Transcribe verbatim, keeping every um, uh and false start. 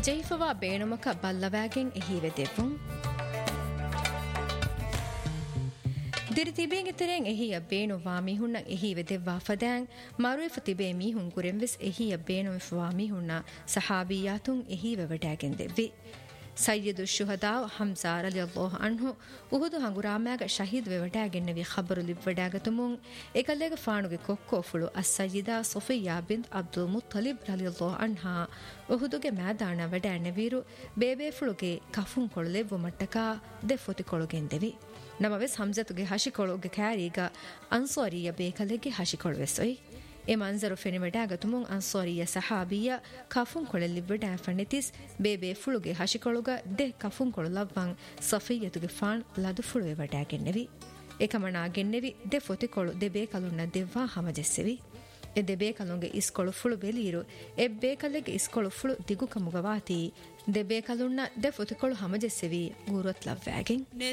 ಜೈಫವಾ ಬೇಣುಮಕ ಬಲ್ಲವಾಗೆನ್ ಎಹಿವೆ ದೆವ್ವುಂ ದಿರಿತಿಬೇಂಗೆ ತೆರೆಂ ಎಹಿಯ ಬೇಣು ವಾಮಿಹುಣ್ಣ ಎಹಿವೆ ದೆವ್ವಾ ಫದಾಂ ಮರುಫ ತಿಬೆ ಮೀಹುಂ ಕುರೆಂವಿಸ್ ಎಹಿಯ ಬೇಣು ವಾಮಿಹುಣ್ಣ ಸಹಾಬಿಯಾತುಂ ಎಹಿವೆ ವಡಾಗೆನ್ ದೆವ್ವಿ ಸಯ್ಯದು ಶುಹದಾ ಹಮ್ಸಾ ರಲಿಯಲ್ಲಾಹು ಅನ್ಹು ಉಹುದು ಹಂಗುರಾಮ್ಯಾಗ Shaheed ವೆವಟಾಗೆನ್ನವಿ ಖಬರು ಲಿವ್ವಡಾಗತುಮುಂ ಏಕಲ್ಲೆಗ ಫಾಣುಗೆ ಕೊಕ್ಕೋಫುಳು ಅಸ್ಸಯ್ಯಿದಾ Sofia ಬಿಂತ್ Abdul ಮುತ್ತಲಿಬ್ ರಲಿಯಲ್ಲಾಹು ಅನ್ಹಾ ಉಹುದುಗೆ ಮ್ಯಾದಾಣ ವಡಾನೆವೀರು ಬೇಬೇಫುಳುಗೆ ಕಫುಂ ಕೊಳಲೆವ್ವು ಮಟ್ಟಕ ದೆಫೊತಿ ಕೊಳುಗೆಂದೆವಿ ನಮವೆಸ್ ಹಮ್ಜತುಗೆ ಹಶಿಕೊಳುಗೆ ಕ್ಯಾರಿಗ ಅನ್ಸಾರಿಯ ಬೇಕಲೆಗೆ ಹಶಿಕೊಳುವೆಸೊಯ್ A ಮಂಜರು ಫೆನಿವಡಾಗತುಮುಂ ಅನ್ಸಾರಿಯ ಸಹಾಬಿಯ ಕಫುಂ ಕೊಳಲಿವ್ವಡಾ ಫಣಿತಿಸ್ ಬೇಬೆ ಫುಳುಗೆ ಹಶಿಕೊಳುಗ they ಕಫುಂ ಕೊಳಲವ್ವಂ ಸಫಿಯತುಗೆ ಫಾಣ್ ಲದು ಫುಳುವೆ ವಡಾಗೆನ್ನೆವಿ ಏಕಮಣಾ ಗೆನ್ನೆವಿ they ಫೊತಿಕೊಳು they ಬೇಕಲುನ್ನ ದೆವ್ವಾ ಹಮಜೆಸ್ಸೆವಿ A they ಬೇಕಲುಂಗೆ ಇಸ್ಕೊಳು ಫುಳು ಬೆಲೀರು A ಬೇಕಲೆಗೆ ಇಸ್ಕೊಳು ಫುಳು ದಿಗುಕಮುಗವಾತಿ they ಬೇಕಲುನ್ನ they ಫೊತಿಕೊಳು ಹಮಜೆಸ್ಸೆವಿ ಗೂರೊತ್ ಲವ್ವಾಗೆನ್